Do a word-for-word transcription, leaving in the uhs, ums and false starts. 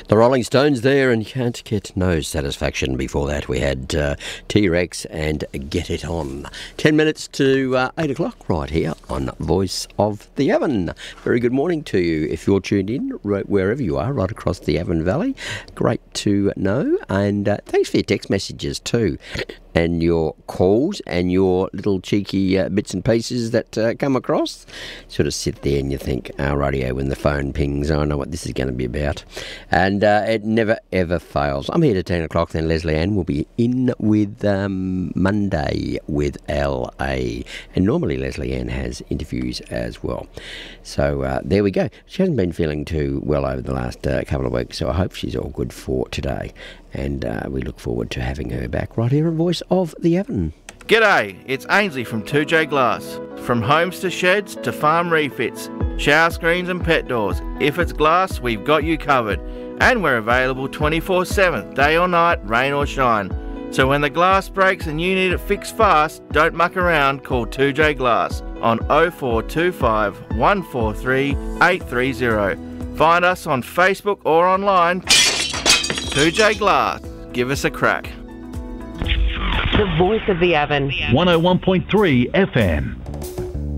The Rolling Stones there, and you can't get no satisfaction. Before that, we had uh, T-Rex and Get It On. Ten minutes to uh, eight o'clock right here on Voice of the Avon. Very good morning to you if you're tuned in right wherever you are, right across the Avon Valley. Great to know, and uh, thanks for your text messages too, and your calls and your little cheeky uh, bits and pieces that uh, come across. Sort of sit there and you think, oh, radio, when the phone pings, I know what this is going to be about. And uh, it never, ever fails. I'm here to ten o'clock, then Leslie Ann will be in with um, Monday with L A. And normally Leslie Ann has interviews as well. So uh, there we go. She hasn't been feeling too well over the last uh, couple of weeks, so I hope she's all good for today. And uh, we look forward to having her back right here on Voice of the Avon. G'day, it's Ainsley from two J Glass. From homes to sheds to farm refits, shower screens and pet doors. If it's glass, we've got you covered. And we're available twenty-four seven, day or night, rain or shine. So when the glass breaks and you need it fixed fast, don't muck around, call two J Glass on oh four two five, one four three, eight three zero. Find us on Facebook or online. two J Glass, give us a crack. The Voice of the Avon. one oh one point three F M.